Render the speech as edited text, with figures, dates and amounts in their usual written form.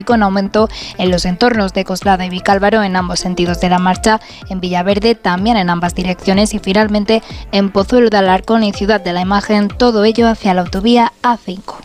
con aumento en los entornos de Coslada y Vicálvaro en ambos sentidos de la marcha, en Villaverde también en ambas direcciones y finalmente en Pozuelo de Alarcón y Ciudad de la Imagen, todo ello hacia la autovía A5.